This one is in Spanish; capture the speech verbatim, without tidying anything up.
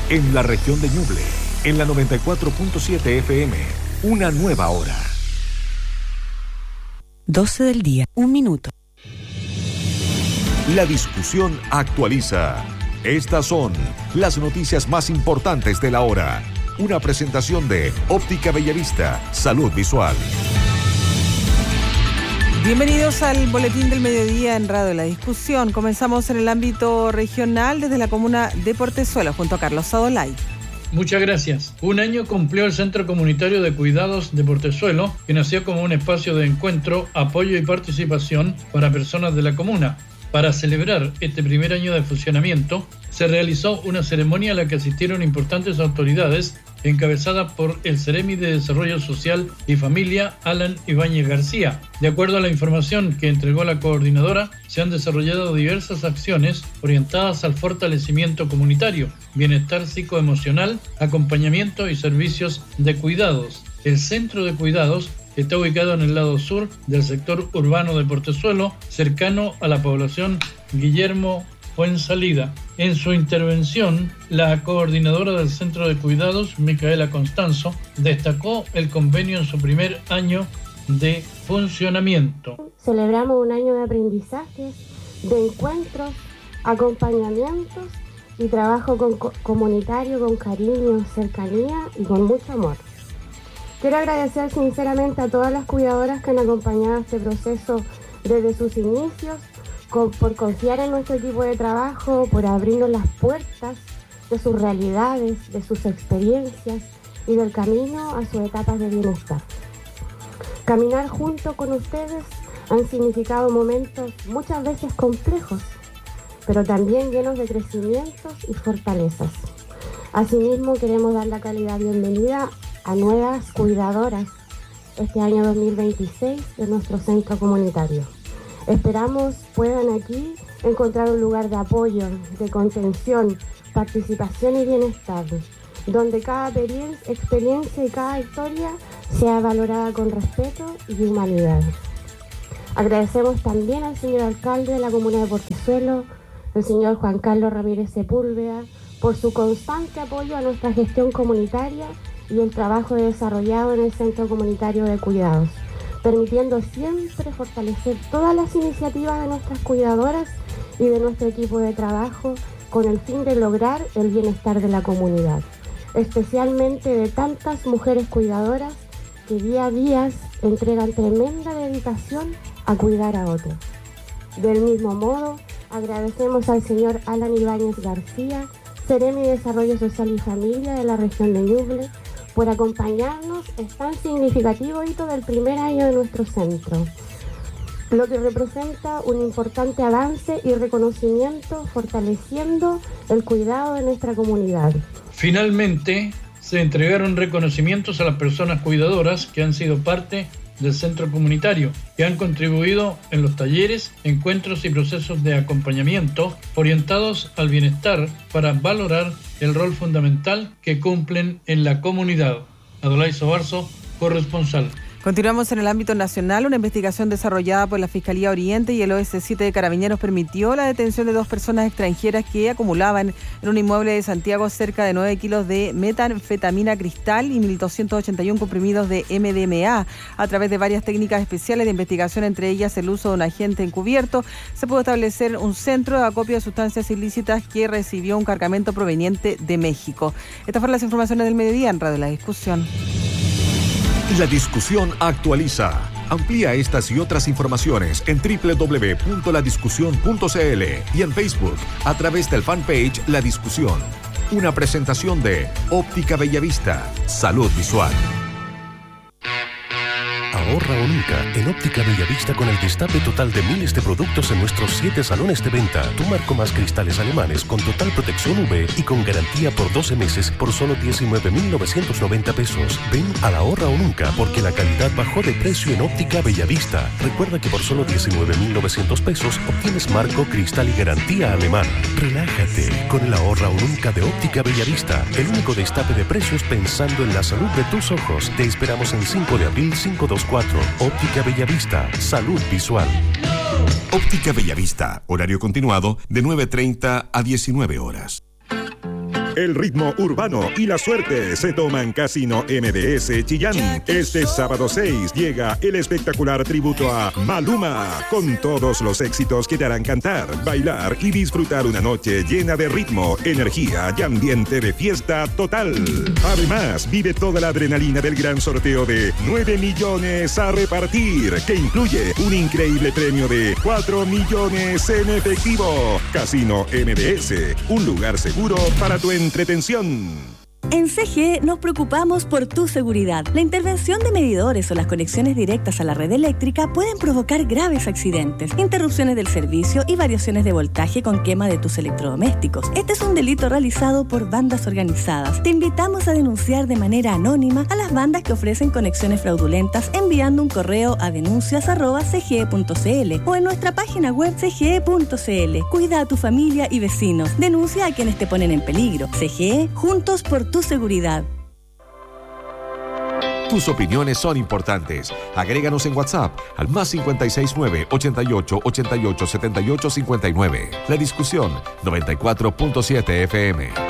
en la región de Ñuble, en la noventa y cuatro punto siete F M, una nueva hora. doce del día, un minuto. La discusión actualiza. Estas son las noticias más importantes de la hora. Una presentación de Óptica Bellavista, Salud Visual. Bienvenidos al Boletín del Mediodía en Radio La Discusión. Comenzamos en el ámbito regional desde la comuna de Portezuelo junto a Carlos Sadolay. Muchas gracias. Un año cumplió el Centro Comunitario de Cuidados de Portezuelo, que nació como un espacio de encuentro, apoyo y participación para personas de la comuna. Para celebrar este primer año de funcionamiento, se realizó una ceremonia a la que asistieron importantes autoridades, encabezada por el Ceremi de Desarrollo Social y Familia, Alan Ibáñez García. De acuerdo a la información que entregó la coordinadora, se han desarrollado diversas acciones orientadas al fortalecimiento comunitario, bienestar psicoemocional, acompañamiento y servicios de cuidados. El Centro de Cuidados está ubicado en el lado sur del sector urbano de Portezuelo, cercano a la población Guillermo Fuensalida. En su intervención, la coordinadora del Centro de Cuidados, Micaela Constanzo, destacó el convenio en su primer año de funcionamiento. Celebramos un año de aprendizajes, de encuentros, acompañamientos y trabajo con, comunitario con cariño, cercanía y con mucho amor. Quiero agradecer sinceramente a todas las cuidadoras que han acompañado este proceso desde sus inicios, con, por confiar en nuestro equipo de trabajo, por abrirnos las puertas de sus realidades, de sus experiencias y del camino a sus etapas de bienestar. Caminar junto con ustedes han significado momentos muchas veces complejos, pero también llenos de crecimientos y fortalezas. Asimismo, queremos dar la calidad bienvenida a nuevas cuidadoras este año dos mil veintiséis de nuestro centro comunitario. Esperamos puedan aquí encontrar un lugar de apoyo, de contención, participación y bienestar, donde cada experiencia y cada historia sea valorada con respeto y humanidad. Agradecemos también al señor alcalde de la comuna de Portezuelo, el señor Juan Carlos Ramírez Sepúlveda, por su constante apoyo a nuestra gestión comunitaria y el trabajo desarrollado en el Centro Comunitario de Cuidados, permitiendo siempre fortalecer todas las iniciativas de nuestras cuidadoras y de nuestro equipo de trabajo con el fin de lograr el bienestar de la comunidad, especialmente de tantas mujeres cuidadoras que día a día entregan tremenda dedicación a cuidar a otros. Del mismo modo, agradecemos al señor Alan Ibáñez García, Ceremi de Desarrollo Social y Familia de la región de Ñuble, por acompañarnos en tan significativo hito del primer año de nuestro centro, lo que representa un importante avance y reconocimiento fortaleciendo el cuidado de nuestra comunidad. Finalmente, se entregaron reconocimientos a las personas cuidadoras que han sido parte del centro comunitario, que han contribuido en los talleres, encuentros y procesos de acompañamiento orientados al bienestar para valorar el rol fundamental que cumplen en la comunidad. Adolay Sobarzo, corresponsal. Continuamos en el ámbito nacional. Una investigación desarrollada por la Fiscalía Oriente y el O S siete de Carabineros permitió la detención de dos personas extranjeras que acumulaban en un inmueble de Santiago cerca de nueve kilos de metanfetamina cristal y mil doscientos ochenta y uno comprimidos de M D M A. A través de varias técnicas especiales de investigación, entre ellas el uso de un agente encubierto, se pudo establecer un centro de acopio de sustancias ilícitas que recibió un cargamento proveniente de México. Estas fueron las informaciones del mediodía en Radio La Discusión. La discusión actualiza. Amplía estas y otras informaciones en doble u doble u doble u punto la discusión punto c l y en Facebook a través del fanpage La Discusión. Una presentación de Óptica Bellavista, Salud Visual. Ahorra o nunca en Óptica Bellavista con el destape total de miles de productos en nuestros siete salones de venta. Tu marco más cristales alemanes con total protección U V y con garantía por doce meses por solo diecinueve mil novecientos noventa pesos. Ven a la Ahorra o nunca porque la calidad bajó de precio en Óptica Bellavista. Recuerda que por solo diecinueve mil novecientos pesos obtienes marco, cristal y garantía alemana. Relájate con el Ahorra o nunca de Óptica Bellavista. El único destape de precios pensando en la salud de tus ojos. Te esperamos en cinco de abril cinco dos cuatro. Óptica Bellavista, Salud Visual. Óptica Bellavista, horario continuado de nueve treinta a diecinueve horas. El ritmo urbano y la suerte se toman Casino M D S Chillán. Este sábado seis llega el espectacular tributo a Maluma, con todos los éxitos que te harán cantar, bailar y disfrutar una noche llena de ritmo, energía y ambiente de fiesta total. Además, vive toda la adrenalina del gran sorteo de nueve millones a repartir, que incluye un increíble premio de cuatro millones en efectivo. Casino M D S, un lugar seguro para tu entretención. En C G E nos preocupamos por tu seguridad. La intervención de medidores o las conexiones directas a la red eléctrica pueden provocar graves accidentes, interrupciones del servicio y variaciones de voltaje con quema de tus electrodomésticos. Este es un delito realizado por bandas organizadas. Te invitamos a denunciar de manera anónima a las bandas que ofrecen conexiones fraudulentas enviando un correo a denuncias arroba c g e punto c l o en nuestra página web c g e punto c l. Cuida a tu familia y vecinos. Denuncia a quienes te ponen en peligro. C G E, juntos por tu seguridad. Tus opiniones son importantes. Agréganos en WhatsApp al más cincuenta y seis nueve, ochenta y ocho, ochenta y ocho, setenta y ocho cincuenta y nueve. La discusión noventa y cuatro punto siete F M.